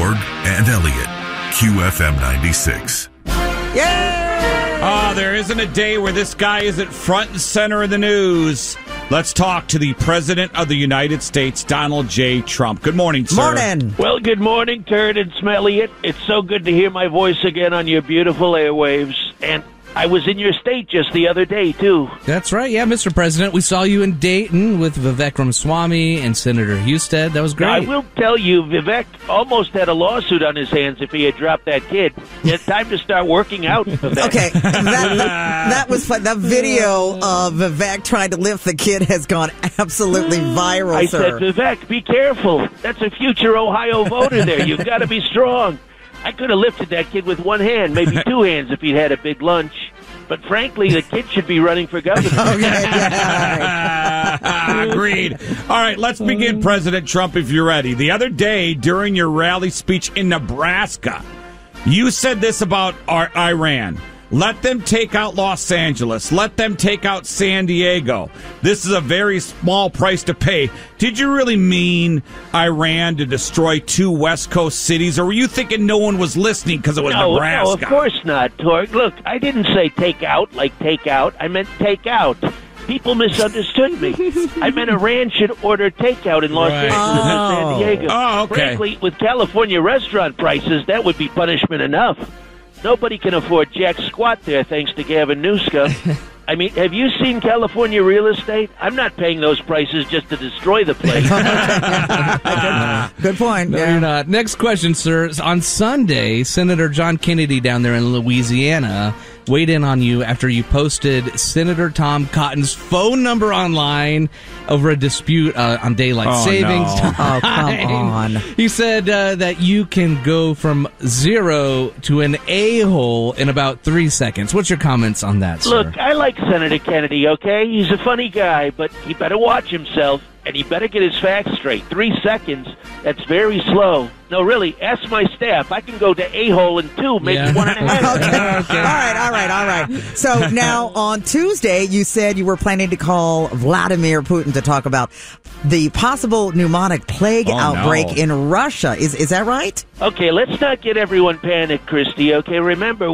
Torg and Elliott, QFM 96. Yeah! There isn't a day where this guy isn't front and center of the news. Let's talk to the President of the United States, Donald J. Trump. Good morning, sir. Morning. Well, good morning, Turd and Elliott. It's so good to hear my voice again on your beautiful airwaves. And I was in your state just the other day, too. That's right. Yeah, Mr. President. We saw you in Dayton with Vivek Ramaswamy and Senator Husted. That was great. I will tell you, Vivek almost had a lawsuit on his hands if he had dropped that kid. It's time to start working out, Vivek. Okay, that was fun. The video of Vivek trying to lift the kid has gone absolutely viral, I sir. said, Vivek, be careful. That's a future Ohio voter there. You've got to be strong. I could have lifted that kid with one hand, maybe two hands if he'd had a big lunch. But frankly, the kid should be running for governor. Agreed. All right, let's begin, President Trump, if you're ready. The other day, during your rally speech in Nebraska, you said this about Iran. Let them take out Los Angeles. Let them take out San Diego. This is a very small price to pay. Did you really mean Iran to destroy two West Coast cities, or were you thinking no one was listening because it was Nebraska? No, of course not, Torg. Look, I didn't say take out like take out. I meant take out. People misunderstood me. I meant Iran should order takeout in Los Angeles and San Diego. Oh, okay. Frankly, with California restaurant prices, that would be punishment enough. Nobody can afford jack squat there, thanks to Gavin Newsom. I mean, have you seen California real estate? I'm not paying those prices just to destroy the place. Good point. No, Yeah. you're not. Next question, sir. On Sunday, Senator John Kennedy down there in Louisiana weighed in on you after you posted Senator Tom Cotton's phone number online over a dispute on daylight savings time. Oh, come on. He said that you can go from zero to an a-hole in about 3 seconds. What's your comments on that, sir? Look, I like Senator Kennedy, okay? He's a funny guy, but he better watch himself, and he better get his facts straight. 3 seconds, that's very slow. No, really, ask my staff. I can go to a-hole in 2, maybe 1.5. Okay. All right. So now on Tuesday, you said you were planning to call Vladimir Putin to talk about the possible pneumonic plague outbreak in Russia. Is that right? Okay, let's not get everyone panicked, Christy, okay? Remember,